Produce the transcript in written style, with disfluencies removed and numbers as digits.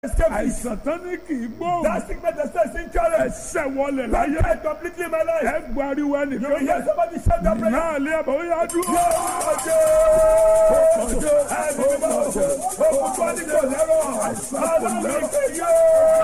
Àìsàn tán ní kì í gbóhùn. That sickness that says in challenge. Ẹsẹ̀ wọlé láyé. That completely my life. Ẹ gbariwo You ẹnìkan. will hear somebody shout that prayer. Náà lé àbọ̀ ó yá dúró. Ọjọ́ ẹni bá ọjọ́ òkú tó ní kò lẹ́rọ̀. Àlọ́ mi kì í yọ.